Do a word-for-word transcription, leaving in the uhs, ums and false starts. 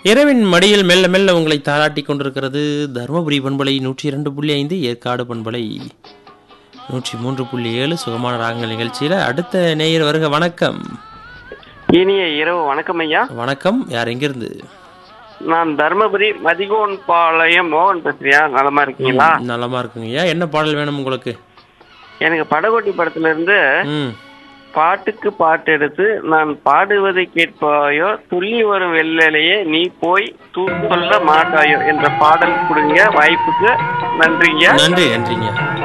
இரவின் மடியில் மெல்ல மெல்ல உங்களை தாளாட்டி கொண்டிருக்கிறது தருமபுரி பண்பலை நூற்றி இரண்டு புள்ளி ஐந்து, ஏற்காடு பண்பலை நூற்றி மூன்று புள்ளி ஏழு. சுகமான ராகங்கள் நிகழ்ச்சியில் அடுத்த நேயர் வருக. வணக்கம். இனிய இரவு வணக்கம் ஐயா. வணக்கம். யார், எங்கிருந்து? நான் தருமபுரி மதிகோன் பாளையம் மோகன் பேசுறியா? நலமா இருக்கீங்களா? நலமா இருக்குங்கய்யா. என்ன பாடல் வேணும் உங்களுக்கு? எனக்கு படகோட்டி படத்துல இருந்து ம் பாட்டுக்கு பாட்டு எடுத்து நான் பாடுவதை கேட்பாயோ, துள்ளி வரும் வெள்ளையே நீ போய் தூ சொல்ல மாட்டாயோ என்ற பாடல் கொடுங்க. வாய்ப்புக்கு நன்றிங்க. நன்றி நன்றிங்க.